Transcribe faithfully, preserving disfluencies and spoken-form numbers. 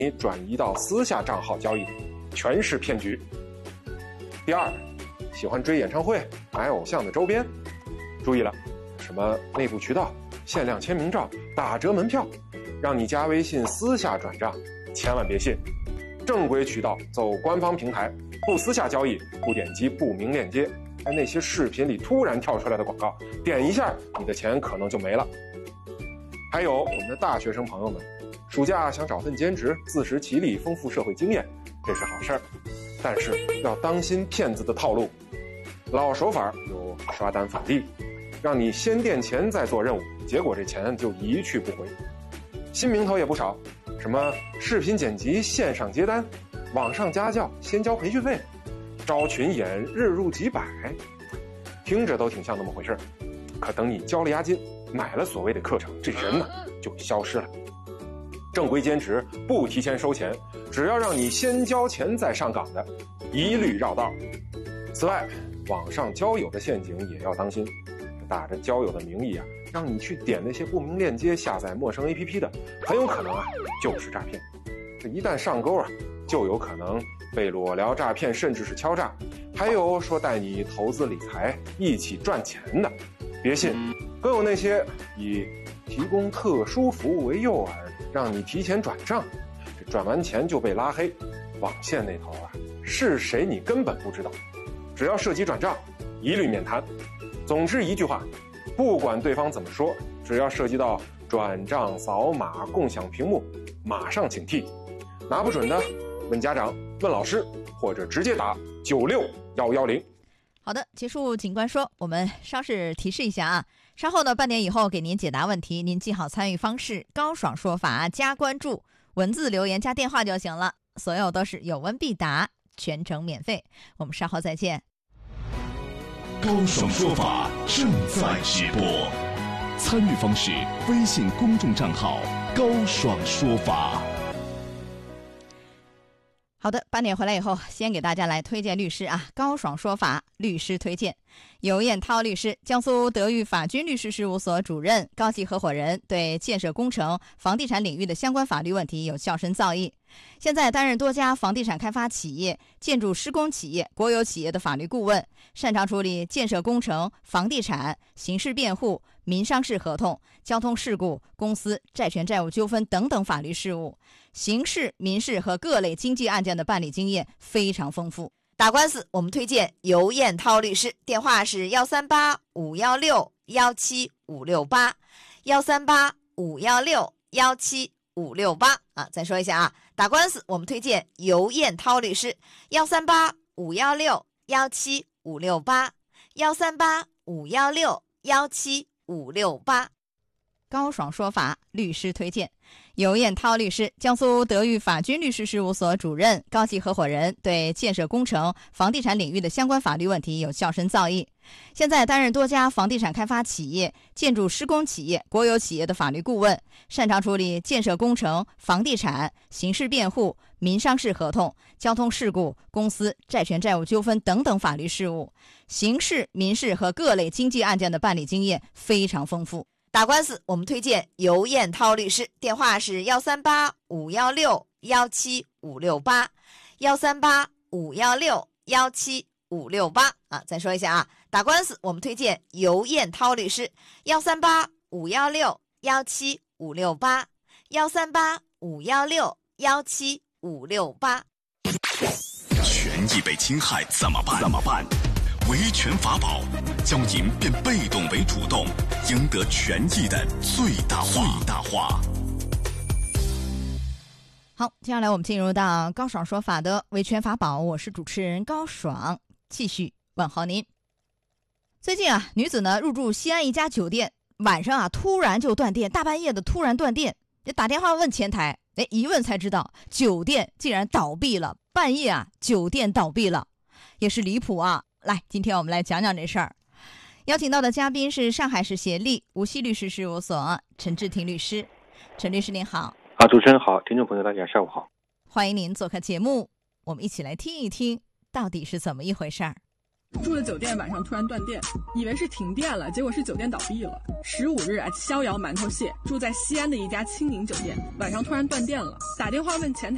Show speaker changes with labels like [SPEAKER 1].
[SPEAKER 1] 你转移到私下账号交易，全是骗局。第二，喜欢追演唱会、买偶像的周边，注意了，什么内部渠道、限量签名照、打折门票，让你加微信私下转账，千万别信。正规渠道走官方平台，不私下交易，不点击不明链接。在那些视频里突然跳出来的广告，点一下，你的钱可能就没了。还有我们的大学生朋友们，暑假想找份兼职，自食其力，丰富社会经验，这是好事儿，但是要当心骗子的套路。老手法有刷单返利，让你先垫钱再做任务，结果这钱就一去不回。新名头也不少，什么视频剪辑线上接单，网上家教先交培训费，招群演日入几百，听着都挺像那么回事。可等你交了押金，买了所谓的课程，这人呢就消失了。正规兼职不提前收钱，只要让你先交钱再上岗的，一律绕道。此外，网上交友的陷阱也要当心，打着交友的名义啊，让你去点那些不明链接下载陌生 A P P 的，很有可能啊就是诈骗。这一旦上钩啊，就有可能被裸聊诈骗，甚至是敲诈。还有说带你投资理财一起赚钱的，别信。更有那些以提供特殊服务为诱饵，让你提前转账，这转完钱就被拉黑。网线那头啊，是谁你根本不知道。只要涉及转账，一律免谈。总之一句话，不管对方怎么说，只要涉及到转账、扫码、共享屏幕，马上警惕。拿不准的，问家长、问老师，或者直接打九六幺幺零。
[SPEAKER 2] 好的，结束警官说，我们稍事提示一下啊。稍后呢，半点以后给您解答问题，您记好参与方式，高爽说法加关注，文字留言加电话就行了，所有都是有问必答，全程免费。我们稍后再见。
[SPEAKER 3] 高爽说法正在直播，参与方式微信公众账号高爽说法。
[SPEAKER 2] 好的，八点回来以后，先给大家来推荐律师啊，高爽说法律师推荐。尤彦涛律师，江苏德裕法军律师事务所主任、高级合伙人，对建设工程、房地产领域的相关法律问题有较深造诣。现在担任多家房地产开发企业、建筑施工企业、国有企业的法律顾问，擅长处理建设工程、房地产、刑事辩护、民商事合同、交通事故、公司债权债务纠纷等等法律事务，刑事、民事和各类经济案件的办理经验非常丰富。打官司我们推荐尤彦涛律师，电话是幺三八五幺六幺七五六八，幺三八五幺六幺七五六八啊，再说一下啊，打官司我们推荐尤彦涛律师，幺三八五幺六幺七五六八，幺三八五幺六幺七五六八。高爽说法律师推荐。尤彦涛律师，江苏德裕法军律师事务所主任、高级合伙人，对建设工程、房地产领域的相关法律问题有较深造诣。现在担任多家房地产开发企业、建筑施工企业、国有企业的法律顾问，擅长处理建设工程、房地产、刑事辩护、民商事合同、交通事故、公司债权债务纠纷等等法律事务，刑事、民事和各类经济案件的办理经验非常丰富。打官司我们推荐尤彦涛律师，电话是幺三八五幺六幺七五六八，幺三八五幺六幺七五六八啊，再说一下啊，打官司我们推荐尤彦涛律师，幺三八五幺六幺七五六八，幺三八五幺六幺七五六八。
[SPEAKER 3] 权益被侵害怎么办？怎么办？维权法宝，教您变被动为主动，赢得权益的最大化。最大化。
[SPEAKER 2] 好，接下来我们进入到高爽说法的维权法宝，我是主持人高爽，继续问候您。最近啊，女子呢入住西安一家酒店，晚上啊突然就断电，大半夜的突然断电，就打电话问前台，哎，一问才知道酒店竟然倒闭了，半夜啊酒店倒闭了，也是离谱啊。来，今天我们来讲讲这事儿。邀请到的嘉宾是上海市协力无锡律师事务所陈志廷律师。陈律师您好。
[SPEAKER 4] 啊，主持人好，听众朋友大家下午好。
[SPEAKER 2] 欢迎您做客节目，我们一起来听一听到底是怎么一回事儿。
[SPEAKER 5] 住的酒店晚上突然断电，以为是停电了，结果是酒店倒闭了。十五日啊，逍遥馒头蟹住在西安的一家青柠酒店，晚上突然断电了，打电话问前台